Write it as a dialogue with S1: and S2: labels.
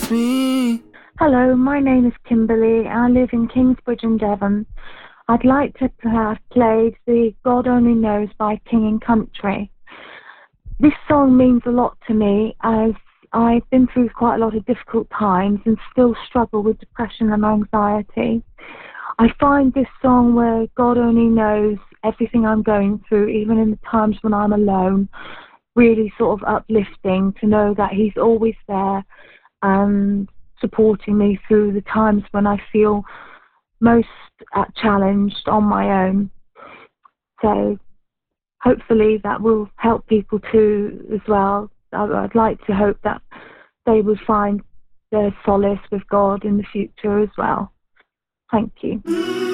S1: touch me.
S2: Hello, my name is Kimberly. I live in Kingsbridge in Devon. I'd like to have played the God Only Knows by King and Country. This song means a lot to me as I've been through quite a lot of difficult times and still struggle with depression and anxiety. I find this song where God only knows everything I'm going through, even in the times when I'm alone, really sort of uplifting to know that he's always there and supporting me through the times when I feel most challenged on my own. So hopefully that will help people too as well. I'd like to hope that they will find their solace with God in the future as well. Thank you.